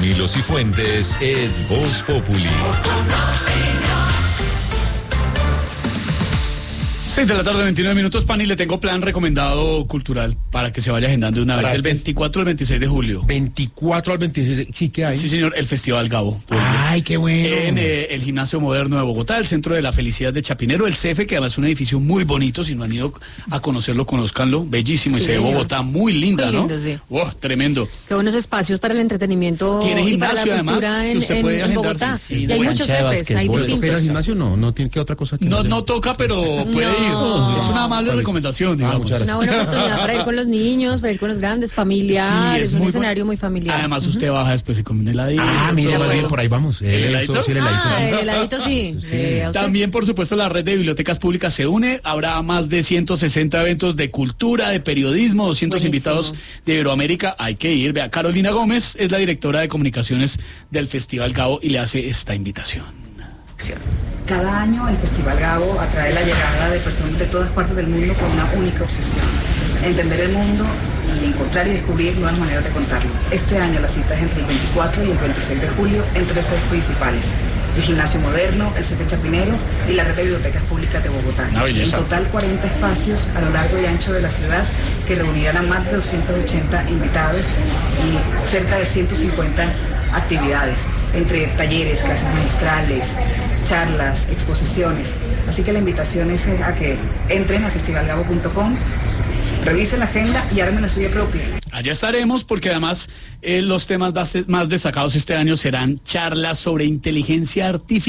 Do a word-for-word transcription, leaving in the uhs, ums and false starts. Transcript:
Camilo Cifuentes es Voz Populi. seis de la tarde, veintinueve minutos, Pani, le tengo plan recomendado cultural para que se vaya agendando de una vez. El veinticuatro al veintiséis de julio. veinticuatro al veintiséis, sí que hay. Sí, señor, el Festival Gabo. Ay, qué bueno. En eh, el Gimnasio Moderno de Bogotá, el Centro de la Felicidad de Chapinero, el C E F, que además es un edificio muy bonito. Si no han ido a conocerlo, conózcanlo. Bellísimo. Sí, y se ve Bogotá muy linda, muy lindo, ¿no? Sí. Oh, tremendo. Qué buenos espacios para el entretenimiento. Tiene gimnasio, y para la además, en, que usted puede en, agendar. Bogotá. Sí, sí, y hay muchos C E Fs, hay distintos. ¿Pero el gimnasio no? ¿No tiene que otra cosa? Que no, no toca, pero puede no, ir. No, es una amable recomendación, digamos. Ah, una buena oportunidad para ir con los niños, para ir con los grandes, familiares, sí, es, es un muy escenario bu... muy familiar. Además, uh-huh. usted baja después y come un heladito. Ah, mira, bueno, por ahí vamos. ¿El heladito? Sí, el heladito. Ah, el heladito sí. sí. sí. También, por supuesto, la red de bibliotecas públicas se une. Habrá más de ciento sesenta eventos de cultura, de periodismo, doscientos Buenísimo. Invitados de Iberoamérica. Hay que ir. Vea, Carolina Gómez es la directora de comunicaciones del Festival Gabo y le hace esta invitación. Acción. Cada año el Festival Gabo atrae la llegada de personas de todas partes del mundo con una única obsesión: entender el mundo y encontrar y descubrir nuevas maneras de contarlo. Este año la cita es entre el veinticuatro y el veintiséis de julio en tres sedes principales: el Gimnasio Moderno, el C E F Chapinero y la red de bibliotecas públicas de Bogotá. En total cuarenta espacios a lo largo y ancho de la ciudad que reunirán a más de doscientos ochenta invitados y cerca de ciento cincuenta actividades, entre talleres, clases magistrales, charlas, exposiciones. Así que la invitación es a que entren a festival gabo punto com, revisen la agenda y armen la suya propia. Allá estaremos porque además eh, los temas más destacados este año serán charlas sobre inteligencia artificial.